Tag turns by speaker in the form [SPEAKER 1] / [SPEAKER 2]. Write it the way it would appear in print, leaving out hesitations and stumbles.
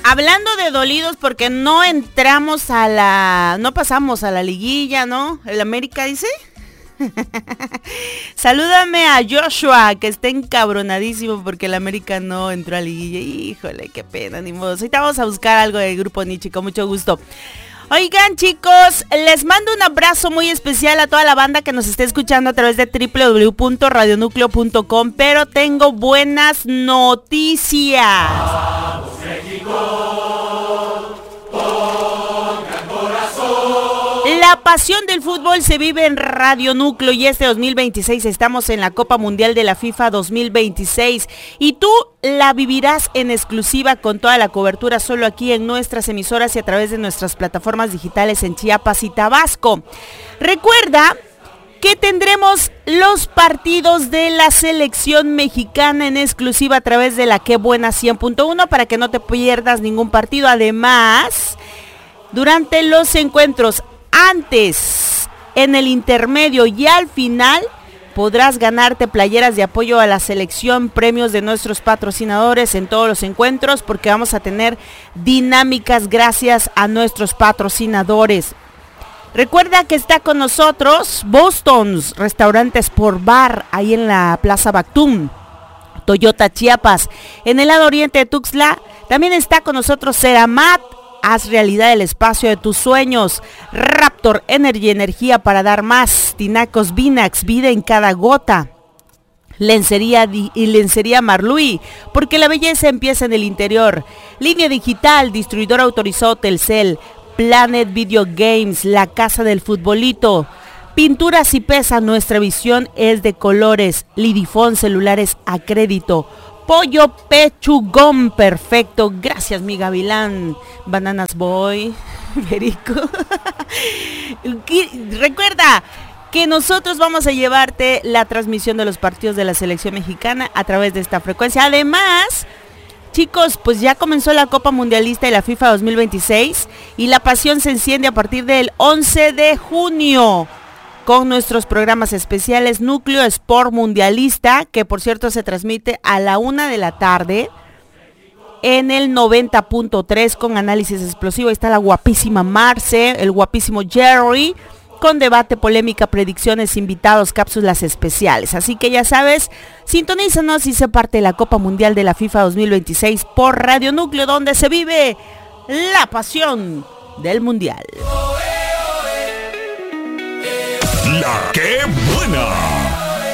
[SPEAKER 1] hablando de dolidos porque no pasamos a la liguilla, ¿no? ¿El América dice? Salúdame a Joshua, que está encabronadísimo porque el América no entró a liguilla. Híjole, qué pena, ni modo. Ahorita vamos a buscar algo del Grupo Nietzsche, con mucho gusto. Oigan, chicos, les mando un abrazo muy especial a toda la banda que nos esté escuchando a través de www.radionucleo.com, pero tengo buenas noticias. ¡Vamos, México! ¡Pongan corazón! La pasión del fútbol se vive en Radio Núcleo y este 2026 estamos en la Copa Mundial de la FIFA 2026 y tú la vivirás en exclusiva con toda la cobertura solo aquí en nuestras emisoras y a través de nuestras plataformas digitales en Chiapas y Tabasco. Recuerda que tendremos los partidos de la selección mexicana en exclusiva a través de la Qué Buena 100.1 para que no te pierdas ningún partido. Además, durante los encuentros, antes, en el intermedio y al final podrás ganarte playeras de apoyo a la selección, premios de nuestros patrocinadores en todos los encuentros porque vamos a tener dinámicas gracias a nuestros patrocinadores. Recuerda que está con nosotros Boston's Restaurantes por Bar, ahí en la Plaza Bactum, Toyota Chiapas. En el lado oriente de Tuxtla también está con nosotros Ceramat. Haz realidad el espacio de tus sueños. Raptor Energy, energía para dar más. Tinacos Vinax, vida en cada gota. Lencería Marluí, porque la belleza empieza en el interior. Línea Digital, distribuidor autorizado Telcel. Planet Video Games, la casa del futbolito. Pinturas y Pesa, nuestra visión es de colores. Lidifón, celulares a crédito. Pollo Pechugón, perfecto. Gracias, mi gavilán. Bananas Boy, Verico. Recuerda que nosotros vamos a llevarte la transmisión de los partidos de la selección mexicana a través de esta frecuencia. Además, chicos, pues ya comenzó la Copa Mundialista y la FIFA 2026 y la pasión se enciende a partir del 11 de junio. Con nuestros programas especiales Núcleo Sport Mundialista, que por cierto se transmite a la 1 de la tarde en el 90.3 con análisis explosivo. Ahí está la guapísima Marce, el guapísimo Jerry, con debate, polémica, predicciones, invitados, cápsulas especiales. Así que ya sabes, sintonízanos y sé parte de la Copa Mundial de la FIFA 2026 por Radio Núcleo, donde se vive la pasión del Mundial.
[SPEAKER 2] La Qué Buena.